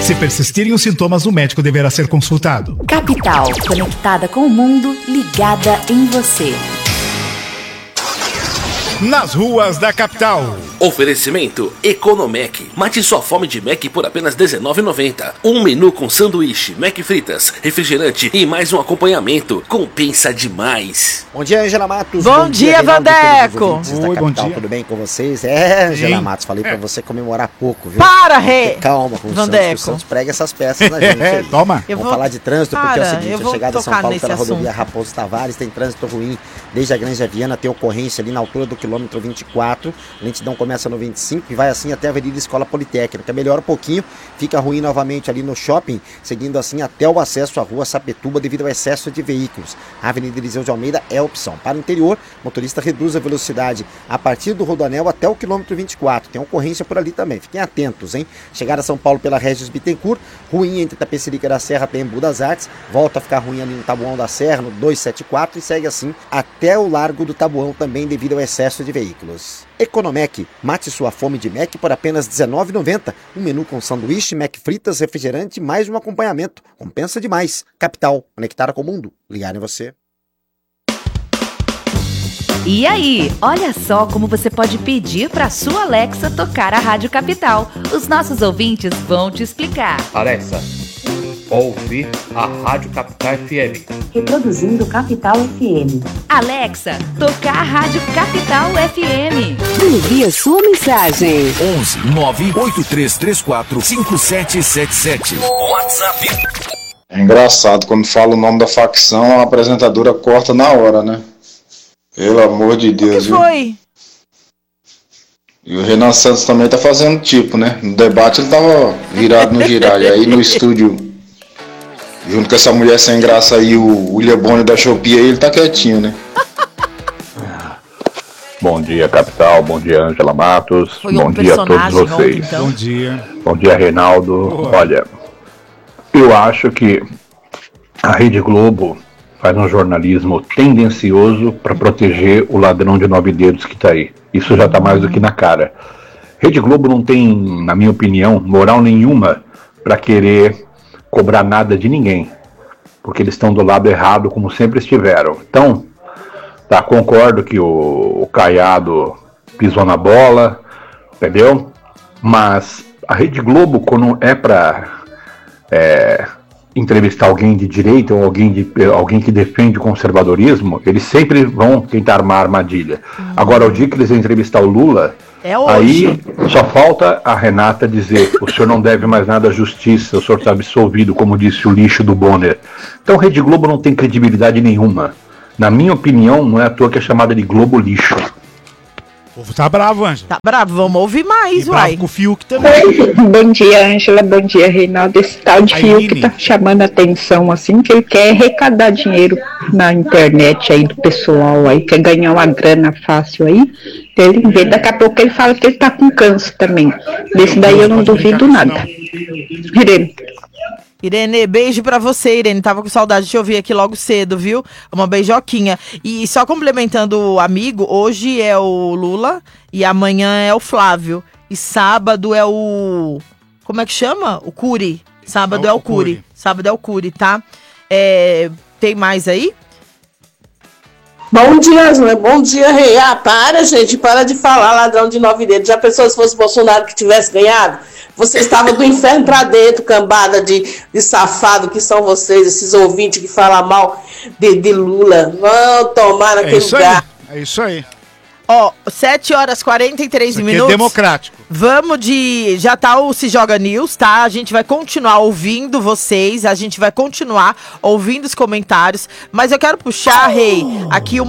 Se persistirem os sintomas, o médico deverá ser consultado. Capital, conectada com o mundo, ligada em você. Nas ruas da capital. Oferecimento Economec. Mate sua fome de Mac por apenas R$19,90. Um menu com sanduíche, Mac fritas, refrigerante e mais um acompanhamento. Compensa demais. Bom dia, Ângela Matos. Bom dia, Vandeco. Oi, bom dia. Tudo bem com vocês? Ângela Matos, falei pra você comemorar pouco, viu? Para, Rê! Calma com o Santos prega essas peças na gente. Toma. Vamos falar de trânsito, porque é o seguinte, a chegada de São Paulo pela rodovia Raposo Tavares tem trânsito ruim. Desde a Granja Viana tem ocorrência ali na altura do quilômetro 24. A lentidão começa no 25 e vai assim até a Avenida Escola Politécnica. Melhora um pouquinho, fica ruim novamente ali no shopping, seguindo assim até o acesso à rua Sapetuba devido ao excesso de veículos. A Avenida Eliseu de Almeida é a opção. Para o interior, o motorista reduz a velocidade a partir do Rodoanel até o quilômetro 24. Tem ocorrência por ali também, fiquem atentos, hein? Chegada a São Paulo pela Regis Bittencourt, ruim entre Tapecerica da Serra até Embu das Artes, volta a ficar ruim ali no Taboão da Serra, no 274 e segue assim até o Largo do Taboão também devido ao excesso de veículos. Economec, mate sua fome de Mac por apenas R$19,90. Um menu com sanduíche, Mac fritas, refrigerante e mais um acompanhamento. Compensa demais. Capital, conectada com o mundo. Ligar em você. E aí, olha só como você pode pedir para sua Alexa tocar a Rádio Capital. Os nossos ouvintes vão te explicar. Alexa, ouve a Rádio Capital FM. Reproduzindo Capital FM. Alexa, tocar a Rádio Capital FM. Envie a sua mensagem. 11 98334 5777. WhatsApp. É engraçado, quando fala o nome da facção, a apresentadora corta na hora, né? Pelo amor de Deus, o que foi? E o Renan Santos também tá fazendo tipo, né? No debate ele tava virado no girar. E aí no estúdio, junto com essa mulher sem graça aí, o William Bonner da Shopee, aí ele tá quietinho, né? Bom dia, Capital. Bom dia, Ângela Matos. Bom dia a todos vocês. Ontem, então. Bom dia. Bom dia, Reinaldo. Olha, eu acho que a Rede Globo faz um jornalismo tendencioso para proteger o ladrão de 9 dedos que tá aí. Isso já tá mais do que na cara. Rede Globo não tem, na minha opinião, moral nenhuma para querer cobrar nada de ninguém, porque eles estão do lado errado, como sempre estiveram. Então, tá, concordo que o Caiado pisou na bola, entendeu? Mas a Rede Globo, quando é para entrevistar alguém de direita ou alguém que defende o conservadorismo, eles sempre vão tentar armar armadilha. Agora, o dia que eles vão entrevistar o Lula, aí só falta a Renata dizer: o senhor não deve mais nada à justiça, o senhor está absolvido, como disse o lixo do Bonner. Então, Rede Globo não tem credibilidade nenhuma. Na minha opinião, não é à toa que é chamada de Globo Lixo. O povo tá bravo, Ângela. Tá bravo, vamos ouvir mais, e uai. Bravo com o Fiuk também. Bom dia, Ângela. Bom dia, Reinaldo. Esse tal de Fiuk tá chamando a atenção, assim, que ele quer arrecadar dinheiro na internet aí do pessoal aí, quer ganhar uma grana fácil aí. Ele, daqui a pouco ele fala que ele tá com câncer também. Desse daí eu não duvido nada. Irene, beijo pra você, Irene. Tava com saudade de te ouvir aqui logo cedo, viu? Uma beijoquinha. E só complementando o amigo, hoje é o Lula e amanhã é o Flávio. E sábado é o... Como é que chama? O Cury. Sábado é o Cury. Sábado é o Cury, tá? Tem mais aí? Bom dia, Angela. Bom dia, Rei. Para, gente. Para de falar, ladrão de 9 dedos. Já pensou se fosse Bolsonaro que tivesse ganhado? Você estava do inferno pra dentro, cambada de safado que são vocês, esses ouvintes que falam mal de Lula. Vão tomar naquele lugar. É isso aí. Ó, 7h43 minutos. É democrático. Vamos já tá o Se Joga News, tá? A gente vai continuar ouvindo vocês, a gente vai continuar ouvindo os comentários, mas eu quero puxar, Rei, aqui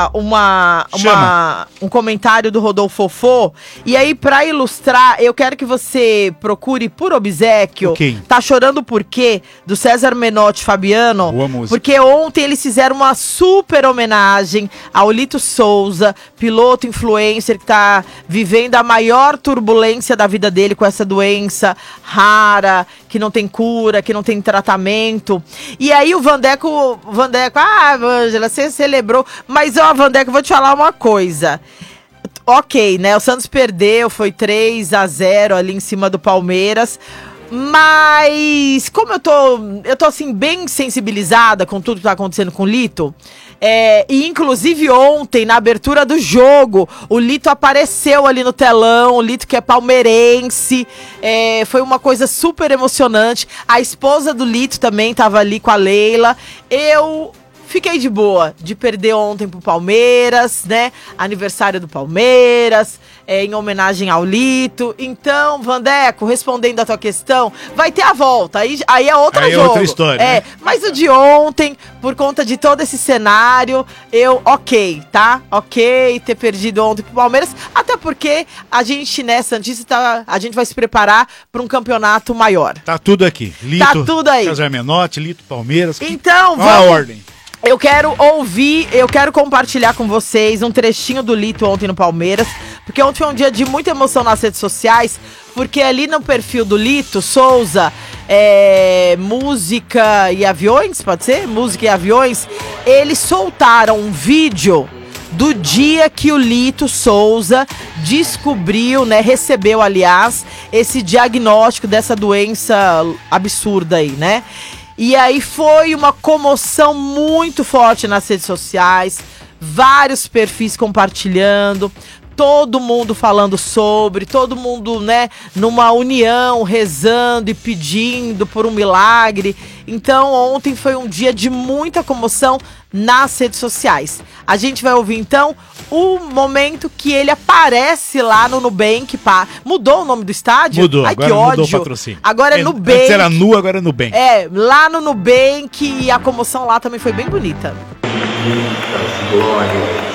um comentário do Rodolfo Fofô, e aí pra ilustrar, eu quero que você procure por obséquio, Tá Chorando Por Quê, do César Menotti Fabiano. Boa música. Porque ontem eles fizeram uma super homenagem ao Lito Souza, piloto influencer que tá vivendo a maior turbulência da vida dele com essa doença rara, que não tem cura, que não tem tratamento. E aí o Vandeco, Ângela, você celebrou. Mas, Vandeco, eu vou te falar uma coisa. Ok, né, o Santos perdeu, foi 3-0 ali em cima do Palmeiras. Mas, como eu tô assim, bem sensibilizada com tudo que tá acontecendo com o Lito, e inclusive ontem, na abertura do jogo, o Lito apareceu ali no telão, o Lito que é palmeirense, foi uma coisa super emocionante. A esposa do Lito também tava ali com a Leila. Eu fiquei de boa de perder ontem pro Palmeiras, né? Aniversário do Palmeiras, em homenagem ao Lito. Então, Vandeco, respondendo a tua questão, vai ter a volta. Aí é outro jogo. É outra história. Né? Mas o de ontem, por conta de todo esse cenário, tá? Ok ter perdido ontem pro Palmeiras. Até porque a gente, né, Santista, a gente vai se preparar para um campeonato maior. Tá tudo aqui. Lito, tá tudo aí. César Menotti, Lito, Palmeiras. Então, vamos à ordem. Eu quero compartilhar com vocês um trechinho do Lito ontem no Palmeiras, porque ontem foi um dia de muita emoção nas redes sociais, porque ali no perfil do Lito Souza, Música e Aviões, pode ser? Música e Aviões, eles soltaram um vídeo do dia que o Lito Souza descobriu, né, recebeu, aliás, esse diagnóstico dessa doença absurda aí, né? E aí foi uma comoção muito forte nas redes sociais, vários perfis compartilhando, todo mundo falando sobre, todo mundo, né, numa união, rezando e pedindo por um milagre. Então ontem foi um dia de muita comoção nas redes sociais. A gente vai ouvir então o momento que ele aparece lá no Nubank. Mudou o nome do estádio? Mudou, ai, agora que ódio. Mudou o patrocínio. Agora é Nubank. Antes era Nu, agora é Nubank. Lá no Nubank, e a comoção lá também foi bem bonita. Muitas glórias.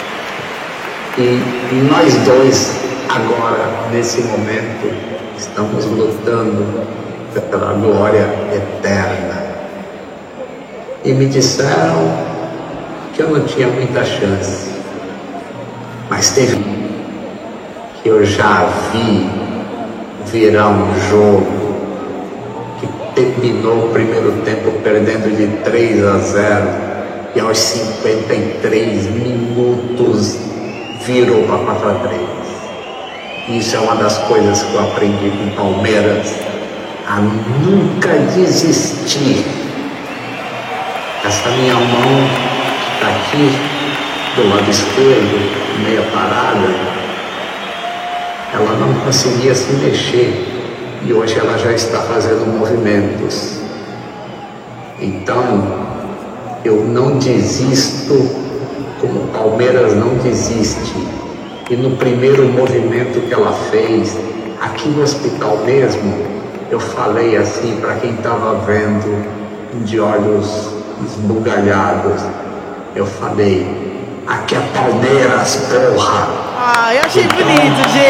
E nós dois, agora, nesse momento, estamos lutando pela glória eterna. E me disseram que eu não tinha muita chance. Mas teve que eu já vi virar um jogo que terminou o primeiro tempo perdendo de 3-0 e aos 53 minutos virou para 4-3. Isso é uma das coisas que eu aprendi com o Palmeiras, a nunca desistir. Essa minha mão está aqui do lado esquerdo, meia parada, ela não conseguia se mexer e hoje ela já está fazendo movimentos. Então eu não desisto como o Palmeiras não desiste. E no primeiro movimento que ela fez, aqui no hospital mesmo, eu falei assim para quem estava vendo, de olhos esbugalhados, eu falei: aqui é Palmeiras, porra! Eu achei bonito, gente.